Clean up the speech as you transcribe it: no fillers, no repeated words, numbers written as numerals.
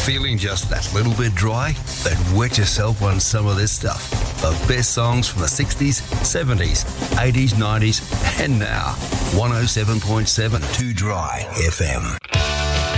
Feeling just that little bit dry? Then wet yourself on some of this stuff. The best songs from the 60s, 70s, 80s, 90s, and now. 107.7 Too Dry FM.